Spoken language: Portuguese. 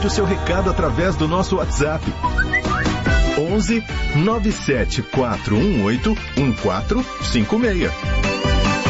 mande o seu recado através do nosso WhatsApp. 11 97418 1456.